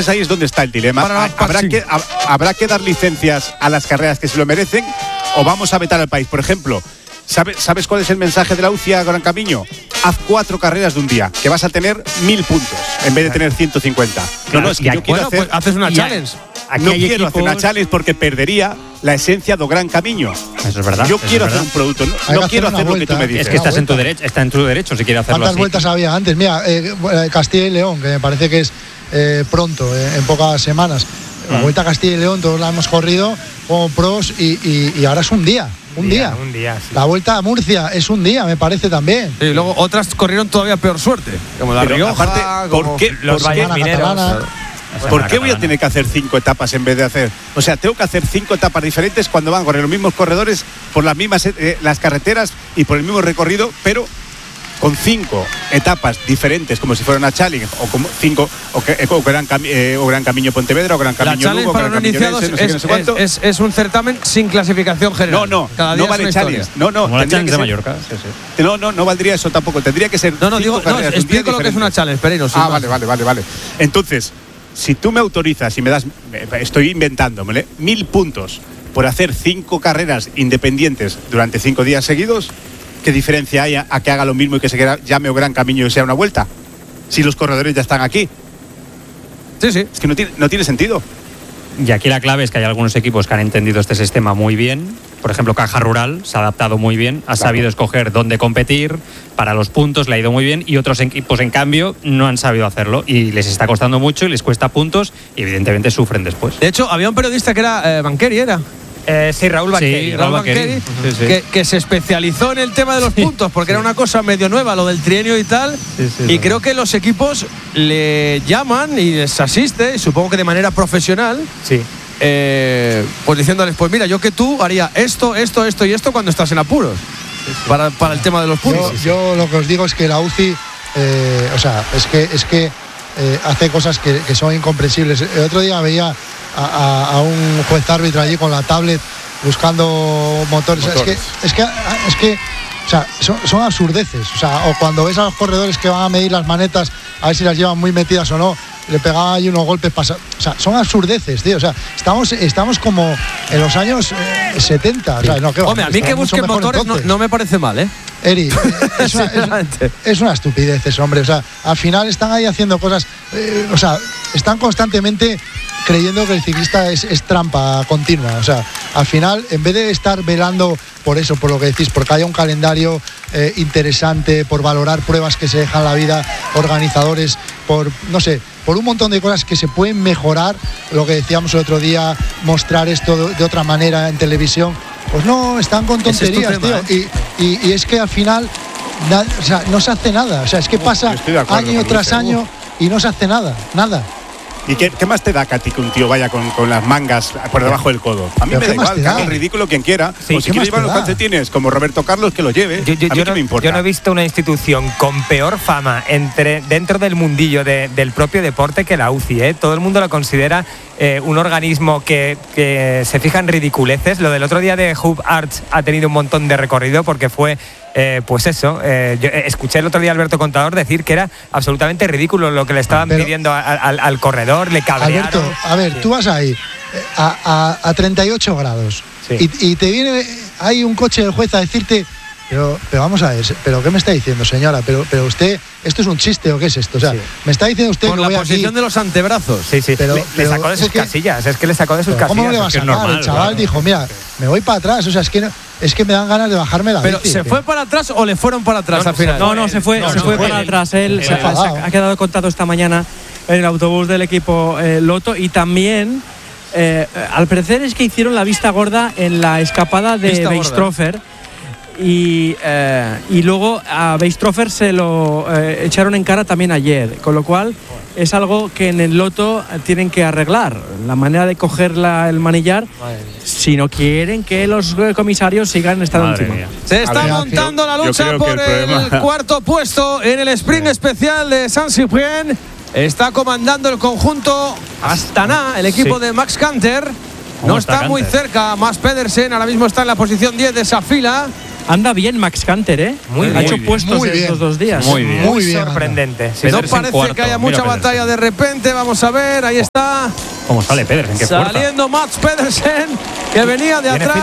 Entonces ahí es donde está el dilema. ¿Habrá que dar licencias a las carreras que se lo merecen o vamos a vetar al país? Por ejemplo, ¿sabes cuál es el mensaje de la UCI a Gran Camino? Haz 4 carreras de un día, que vas a tener 1000 puntos en vez de tener 150. Claro, es que yo quiero hacer. Pues haces una challenge. No quiero hacer una challenge porque perdería la esencia do Gran Camino. Eso es verdad. Yo quiero hacer un producto, no quiero hacer lo que tú me dices. Es que está en tu derecho si quieres hacerlo ¿Cuántas así? vueltas había antes? Mira, Castilla y León, que me parece que es pronto, en pocas semanas. La Vuelta a Castilla y León, todos la hemos corrido como pros y ahora es un día. Un día, sí. La Vuelta a Murcia es un día, me parece también. Sí, y luego otras corrieron todavía peor suerte. Como la Rioja, aparte, ¿por qué los Valles Mineros? ¿Por qué voy a tener que hacer 5 etapas en vez de hacer? O sea, tengo que hacer 5 etapas diferentes cuando van a correr los mismos corredores por las mismas las carreteras y por el mismo recorrido, pero con 5 etapas diferentes, como si fuera una challenge, o como 5 o Gran Camino Pontevedra, o Gran Camino Lugo, o Gran Camino Orense, es un certamen sin clasificación general. No vale challenge. Como la challenge de Mallorca. Sí. No valdría eso tampoco. Tendría que ser. Explico lo que es una challenge, Pereiro. Vale. Entonces, si tú me autorizas y me das, estoy inventándomele, 1000 puntos por hacer 5 carreras independientes durante 5 días seguidos, ¿qué diferencia hay a que haga lo mismo y que se llame o Gran Camino y sea una vuelta? Si los corredores ya están aquí. Sí. Es que no tiene sentido. Y aquí la clave es que hay algunos equipos que han entendido este sistema muy bien. Por ejemplo, Caja Rural se ha adaptado muy bien, ha sabido escoger dónde competir, para los puntos le ha ido muy bien, y otros equipos, en cambio, no han sabido hacerlo y les está costando mucho y les cuesta puntos y evidentemente sufren después. De hecho, había un periodista que era Banqueri, ¿era? Sí, Raúl Banqueri. Raúl Banqueri, que se especializó en el tema de los puntos, porque era una cosa medio nueva, lo del trienio y tal. Y creo que los equipos le llaman y les asiste, supongo que de manera profesional. Sí. Pues diciéndoles, pues mira, yo que tú haría esto y esto cuando estás en apuros. Para el tema de los puntos. Yo lo que os digo es que la UCI, es que hace cosas que son incomprensibles. El otro día veía a un juez árbitro allí con la tablet buscando motores. Es que o sea, son absurdeces. O sea, o cuando ves a los corredores que van a medir las manetas a ver si las llevan muy metidas o no, le pegaba ahí unos golpes o sea, son absurdeces, tío. O sea, estamos como en los años 70. O sea, hombre, a mí que busquen motores no me parece mal, ¿eh? Eri, es una estupidez eso, hombre. O sea, al final están ahí haciendo cosas. O sea, están constantemente creyendo que el ciclista es trampa continua. O sea, al final, en vez de estar velando por eso, por lo que decís, porque haya un calendario interesante, por valorar pruebas que se dejan la vida, organizadores, por un montón de cosas que se pueden mejorar, lo que decíamos el otro día, mostrar esto de otra manera en televisión, pues no, están con tonterías, tío. Y es que al final no se hace nada. O sea, es que pasa año tras año y no se hace nada. ¿Y qué más te da, Katy, que un tío vaya con las mangas por debajo del codo? A mí me da igual, que haga el ridículo quien quiera. Sí, o si quiere llevar los calcetines como Roberto Carlos, que lo lleve. A mí no me importa. Yo no he visto una institución con peor fama dentro del mundillo del propio deporte que la UCI, ¿eh? Todo el mundo lo considera un organismo que se fija en ridiculeces. Lo del otro día de Hub Arts ha tenido un montón de recorrido porque fue... pues eso, yo escuché el otro día a Alberto Contador decir que era absolutamente ridículo lo que le estaban pidiendo al corredor, le cabrearon. Alberto, a ver, tú vas ahí a 38 grados y te viene ahí un coche del juez a decirte, pero vamos a ver, ¿pero qué me está diciendo, señora? Pero usted, ¿esto es un chiste o qué es esto? O sea, me está diciendo usted por que la voy posición aquí, de los antebrazos. Sí. Pero le sacó de sus casillas, es que le sacó de sus casillas. ¿Cómo le va a sacar? normal, El chaval dijo, mira, me voy para atrás, o sea, es que me dan ganas de bajarme la Pero bici. ¿se fue para atrás o le fueron para atrás al final? No, se fue para atrás. Él se ha quedado contado esta mañana en el autobús del equipo Lotto, y también al parecer es que hicieron la vista gorda en la escapada de Weistrofer. Y luego a Weistrofer se lo echaron en cara también ayer, con lo cual es algo que en el Lotto tienen que arreglar, la manera de coger el manillar, si no quieren que los comisarios sigan estando encima. Se está montando la lucha por el cuarto puesto en el sprint especial de Saint-Cyprien. Está comandando el conjunto Astana, el equipo de Max Canter. No está muy cerca Mads Pedersen, ahora mismo está en la posición 10 de esa fila. Anda bien Max Canter, ¿eh? Ha hecho puestos estos 2 días. Muy bien. Sorprendente. Sí. No parece que haya mucha batalla de repente. Vamos a ver, ahí está. ¿Cómo sale Pedersen? ¿Qué fuerza? Saliendo Mats Pedersen, que venía de atrás.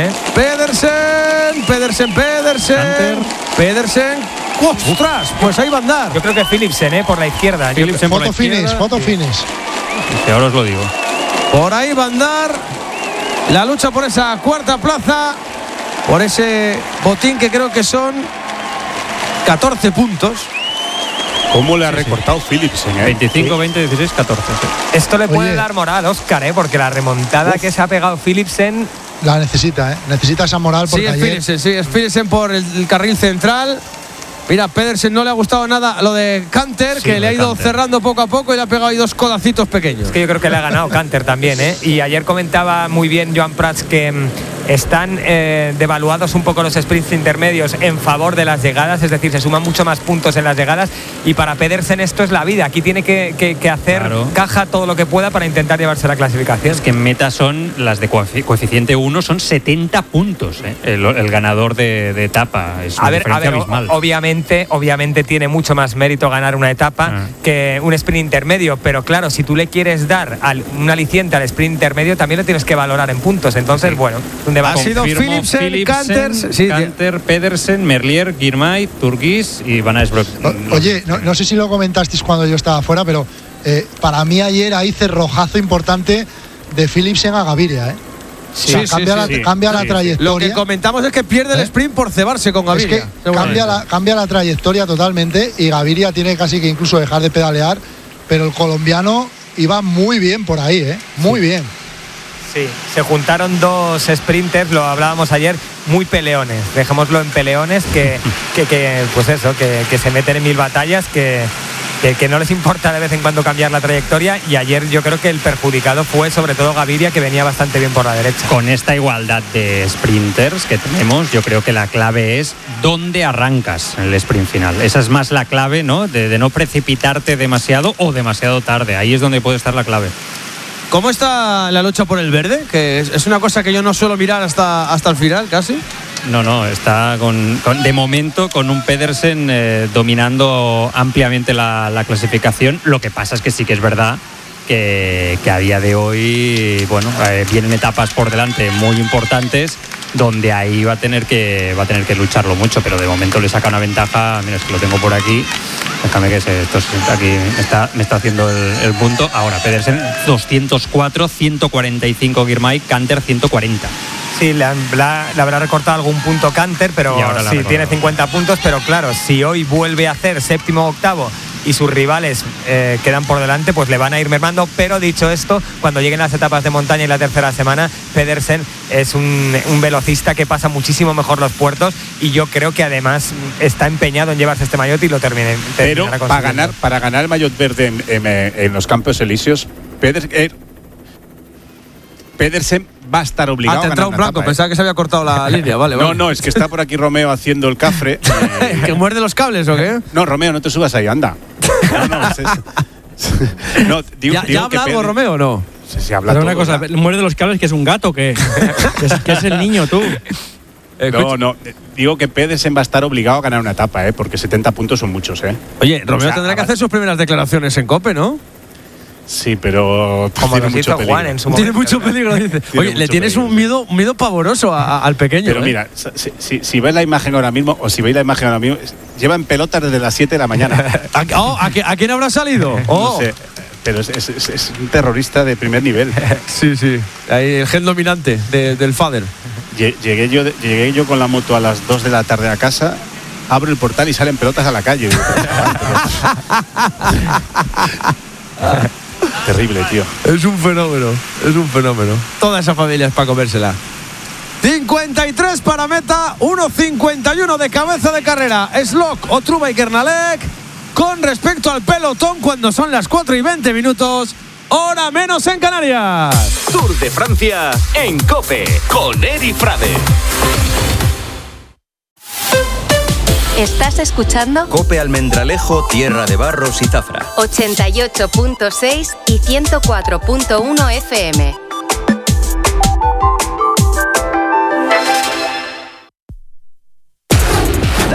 Pedersen. Pedersen. ¡Ostras! Pues ahí va a andar. Yo creo que Philipsen, por la izquierda. Foto finish. Ahora os lo digo. Por ahí va a andar la lucha por esa cuarta plaza, por ese botín que creo que son 14 puntos. ¿Cómo le ha recortado Philipsen? 25, 20, 16, 14. Sí. Esto le puede dar moral a Óscar, porque la remontada que se ha pegado Philipsen la necesita, necesita esa moral porque es Philipsen por el carril central. Mira, Pedersen no le ha gustado nada lo de Canter, que le ha ido cerrando poco a poco y le ha pegado ahí 2 codacitos pequeños. Es que yo creo que le ha ganado Canter también, Y ayer comentaba muy bien Joan Prats que están devaluados un poco los sprints intermedios en favor de las llegadas, es decir, se suman mucho más puntos en las llegadas, y para Pedersen esto es la vida. Aquí tiene que hacer caja todo lo que pueda para intentar llevarse la clasificación. Es que en meta son las de coeficiente 1, son 70 puntos, el ganador de etapa. Es una diferencia abismal. Obviamente tiene mucho más mérito ganar una etapa que un sprint intermedio, pero claro, si tú le quieres dar un aliciente al sprint intermedio, también lo tienes que valorar en puntos. Entonces, bueno, un debate. Ha sido Philipsen, Canter, Pedersen, Merlier, Girmay, Turgis y Van Aysbroek. Oye, no sé si lo comentasteis cuando yo estaba fuera, pero para mí ayer hay cerrojazo importante de Philipsen a Gaviria, cambia la trayectoria. Lo que comentamos es que pierde el sprint por cebarse con Gaviria. Es que cambia la trayectoria totalmente y Gaviria tiene casi que incluso dejar de pedalear, pero el colombiano iba muy bien por ahí, muy bien. Sí, se juntaron 2 sprinters, lo hablábamos ayer, muy peleones. Dejémoslo en peleones que se meten en 1000 batallas, que no les importa de vez en cuando cambiar la trayectoria, y ayer yo creo que el perjudicado fue sobre todo Gaviria, que venía bastante bien por la derecha. Con esta igualdad de sprinters que tenemos, yo creo que la clave es dónde arrancas en el sprint final. Esa es más la clave, ¿no? De no precipitarte demasiado o demasiado tarde. Ahí es donde puede estar la clave. ¿Cómo está la lucha por el verde? Que es una cosa que yo no suelo mirar hasta el final, casi. No, está de momento con un Pedersen dominando ampliamente la clasificación. Lo que pasa es que sí que es verdad que a día de hoy, vienen etapas por delante muy importantes donde ahí va a tener que lucharlo mucho, pero de momento le saca una ventaja. Mira, es que lo tengo por aquí. Déjame que esto aquí me está haciendo el punto. Ahora Pedersen 204, 145 Girmay, Canter 140. Sí, le habrá recortado algún punto Canter, pero sí, tiene 50 puntos, pero claro, si hoy vuelve a hacer 7º o 8º y sus rivales quedan por delante, pues le van a ir mermando. Pero dicho esto, cuando lleguen las etapas de montaña y la tercera semana, Pedersen es un velocista que pasa muchísimo mejor los puertos, y yo creo que además está empeñado en llevarse este maillot y lo terminará. Pero para ganar el maillot verde en los Campos Elíseos, Pedersen va a estar obligado a ganar un blanco, pensaba que se había cortado la línea, vale. No, es que está por aquí Romeo haciendo el cafre. ¿Que muerde los cables o qué? No, Romeo, no te subas ahí, anda. ¿Ya habla algo Romeo o no? Sí, habla pero todo. Una cosa, ¿muerde los cables que es un gato que es el niño tú? No, digo que Pedersen va a estar obligado a ganar una etapa, porque 70 puntos son muchos, Oye, Romeo tendrá que hacer sus primeras declaraciones en COPE, ¿no? Sí, pero como nos hizo Juan en su momento. Tiene mucho peligro, dice. Oye, le tienes un miedo pavoso al pequeño. Pero mira, si ves la imagen ahora mismo, lleva en pelotas desde las 7 de la mañana. ¿A quién habrá salido? No sé, pero es un terrorista de primer nivel. Sí. Ahí el gen dominante del Fader. Llegué yo con la moto a las 2 de la tarde a casa, abro el portal y salen pelotas a la calle. Terrible, tío. Es un fenómeno. Toda esa familia es para comérsela. 53 para meta, 1.51 de cabeza de carrera. Slock, Otruba y Kernalek. Con respecto al pelotón, cuando son las 4:20, hora menos en Canarias. Tour de Francia en COPE con Eri Frade. ¿Estás escuchando? COPE Almendralejo, Tierra de Barros y Zafra. 88.6 y 104.1 FM.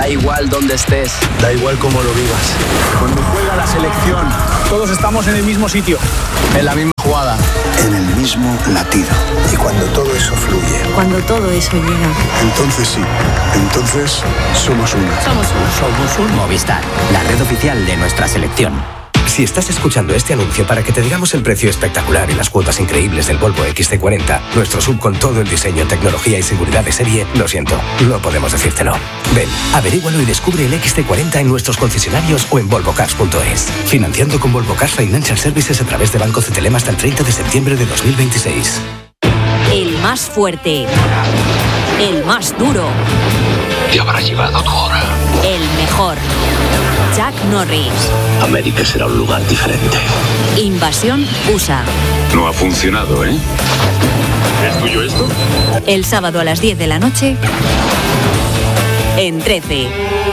Da igual dónde estés, da igual cómo lo vivas. Cuando juega la selección, todos estamos en el mismo sitio, en la misma jugada, en el mismo latido. Y cuando todo eso fluye, cuando todo eso llega, entonces sí, entonces somos uno. Somos un Movistar, la red oficial de nuestra selección. Si estás escuchando este anuncio para que te digamos el precio espectacular y las cuotas increíbles del Volvo XC40, nuestro SUV con todo el diseño, tecnología y seguridad de serie, lo siento, no podemos decírtelo. Ven, averígualo y descubre el XC40 en nuestros concesionarios o en volvocars.es. Financiando con Volvo Cars Financial Services a través de Banco CTLM hasta el 30 de septiembre de 2026. El más fuerte, el más duro. Te habrá llegado tu hora. El mejor. Chuck Norris. América será un lugar diferente. Invasión USA. No ha funcionado, ¿eh? ¿Es tuyo esto? El sábado a las 10 de la noche en 13.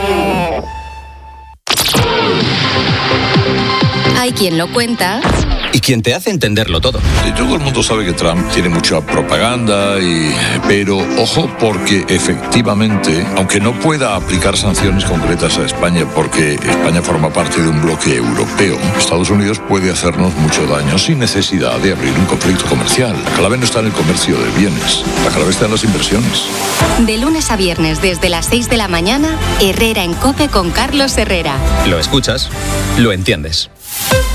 Hay quien lo cuenta y quien te hace entenderlo todo. Todo el mundo sabe que Trump tiene mucha propaganda, pero ojo, porque efectivamente, aunque no pueda aplicar sanciones concretas a España porque España forma parte de un bloque europeo, Estados Unidos puede hacernos mucho daño sin necesidad de abrir un conflicto comercial. La clave no está en el comercio de bienes, la clave está en las inversiones. De lunes a viernes desde las 6 de la mañana, Herrera en COPE con Carlos Herrera. Lo escuchas, lo entiendes.